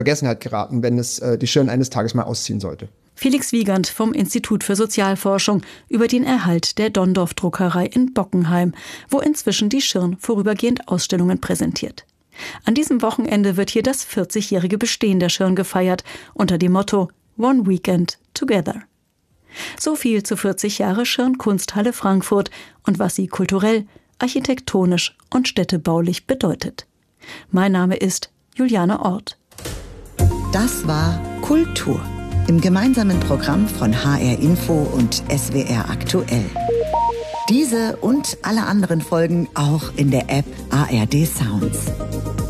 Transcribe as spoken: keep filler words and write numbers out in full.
Vergessenheit geraten, wenn es äh, die Schirn eines Tages mal ausziehen sollte. Felix Wiegand vom Institut für Sozialforschung über den Erhalt der Dondorf-Druckerei in Bockenheim, wo inzwischen die Schirn vorübergehend Ausstellungen präsentiert. An diesem Wochenende wird hier das vierzigjährige Bestehen der Schirn gefeiert, unter dem Motto One Weekend Together. So viel zu vierzig Jahre Schirn Kunsthalle Frankfurt und was sie kulturell, architektonisch und städtebaulich bedeutet. Mein Name ist Juliane Orth. Das war Kultur im gemeinsamen Programm von H R Info und S W R Aktuell. Diese und alle anderen Folgen auch in der App A R D Sounds.